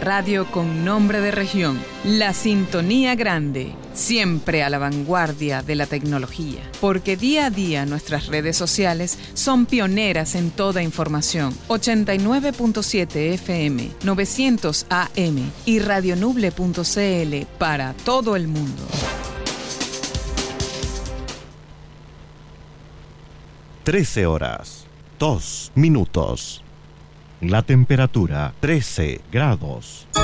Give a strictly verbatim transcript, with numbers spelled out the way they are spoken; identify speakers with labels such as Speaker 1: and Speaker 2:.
Speaker 1: radio con nombre de región. La Sintonía Grande, siempre a la vanguardia de la tecnología. Porque día a día nuestras redes sociales son pioneras en toda información. ochenta y nueve punto siete F M, novecientos A M y radionuble punto C L para todo el mundo.
Speaker 2: trece horas, dos minutos. La temperatura trece grados.